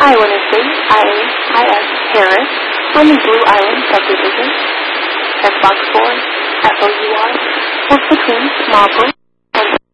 Island Estate, IAIS, Harris, on the Blue Island subdivision. Check box 4, FOUR, or between Marlboro